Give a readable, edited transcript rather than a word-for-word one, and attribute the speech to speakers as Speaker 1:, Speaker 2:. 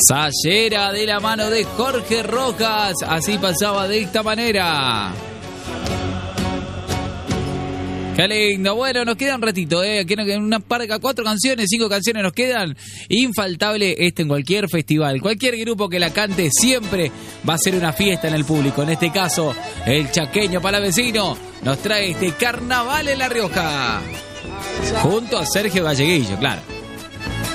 Speaker 1: Sayera de la mano de Jorge Rojas. Así pasaba de esta manera. Qué lindo. Bueno, nos queda un ratito, una par de 4 canciones, 5 canciones nos quedan. Infaltable en cualquier festival. Cualquier grupo que la cante siempre va a ser una fiesta en el público. En este caso, el Chaqueño Palavecino nos trae este Carnaval en La Rioja. Junto a Sergio Galleguillo, claro.